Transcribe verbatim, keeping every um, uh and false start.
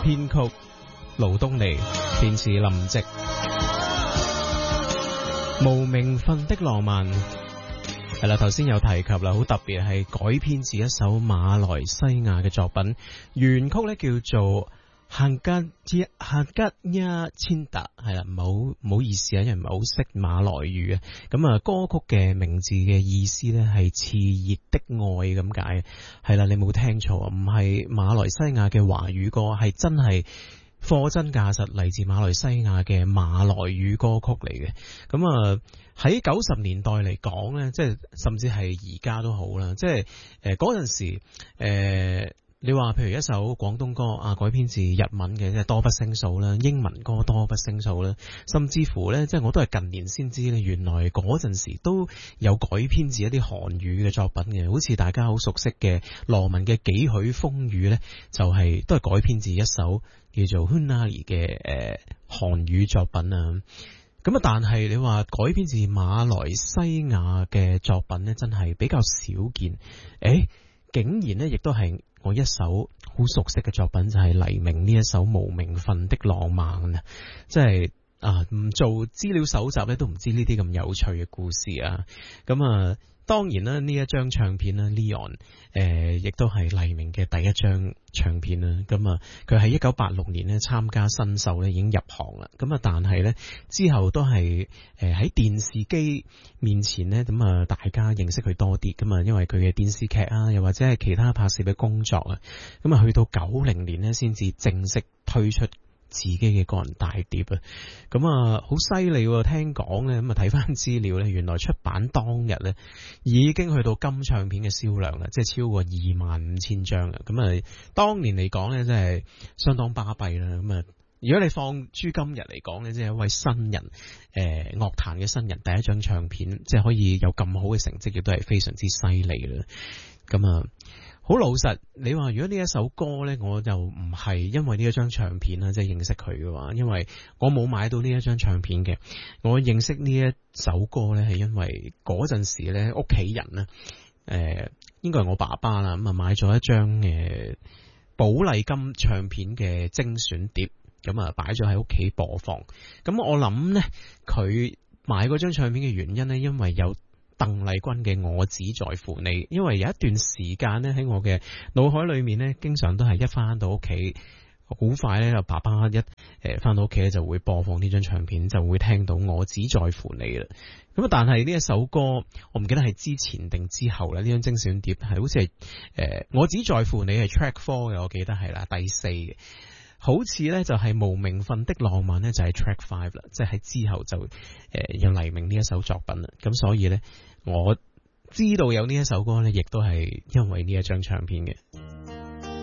編曲盧東尼，填詞林夕。無名份的浪漫係啦，頭先有提及啦，好特別係改編自一首馬來西亞嘅作品，原曲咧叫做行吉行吉呀千達，係啦，唔好唔好意思啊，因為唔係好識馬來語啊。咁啊，歌曲嘅名字嘅意思咧係熾熱的愛咁解，係啦，你冇聽錯啊，唔係馬來西亞嘅華語歌，係真係貨真價實嚟自馬來西亞嘅馬來語歌曲嚟嘅。咁啊喺九十年代嚟講咧，即係甚至係而家都好啦，即係誒嗰陣時誒。呃你話譬如一首廣東歌啊，改編自日文嘅，即係多不勝數啦，英文歌多不勝數啦，甚至乎呢，即係我都係近年先知咧，原來嗰陣時都有改編自一啲韓語嘅作品嘅，好似大家好熟悉嘅羅文嘅幾許風雨呢，就係、是、都係改編自一首叫做 Hunari 嘅誒韓語作品啊。咁啊，但係你話改編自馬來西亞嘅作品呢，真係比較少見。誒，竟然呢，亦都係我一首好熟悉嘅作品，就係、是、黎明呢一首無名份的浪漫啊！即係啊，唔做資料搜集咧，都唔知呢啲咁有趣嘅故事啊！咁啊，當然啦，呢一張唱片啦 Leon 誒，亦都係黎明嘅第一張唱片啦。咁啊，佢喺一九八六年咧參加新秀咧已經入行啦。咁啊，但係咧之後都係誒喺電視機面前咧，咁啊大家認識佢多啲。咁啊，因為佢嘅電視劇啊，又或者係其他拍攝嘅工作啊，咁啊去到九零年咧先至正式推出自己嘅個人大碟啊，咁啊好犀利喎！聽講咧，咁啊睇翻資料咧，原來出版當日咧已經去到金唱片嘅銷量啦，即係超過二萬五千張啊！咁啊，當年嚟講咧，真係相當巴閉啦！咁啊，如果你放諸今日嚟講咧，即係一位新人，誒、呃、樂壇嘅新人，第一張唱片即係可以有咁好嘅成績，亦都係非常之犀利啦！咁啊。好老實，你話如果呢一首歌呢，我就唔係因為呢一張唱片啦，即係認識佢嘅話，因為我冇買到呢一張唱片嘅。我認識呢一首歌呢，係因為嗰陣時呢，屋企人呢，誒、呃，應該係我爸爸啦，咁啊買咗一張誒寶麗金唱片嘅精選碟，咁啊擺咗喺屋企播放。咁我諗呢，佢買嗰張唱片嘅原因呢，因為有鄧麗君嘅我只在乎你，因為有一段時間咧喺我嘅腦海裏面咧，經常都係一翻到屋企，好快咧，爸爸一誒翻到屋企咧就會播放呢張唱片，就會聽到我只在乎你啦。咁但係呢一首歌，我唔記得係之前定之後咧，呢張精選碟係好似係誒我只在乎你係 track four 嘅，我記得係啦，第四嘅。好似咧就係無名份的浪漫咧就係 track five 啦，即係喺之後就誒、呃、有黎明呢一首作品啦。咁所以咧我知道有呢一首歌咧，亦都係因為呢一張唱片嘅。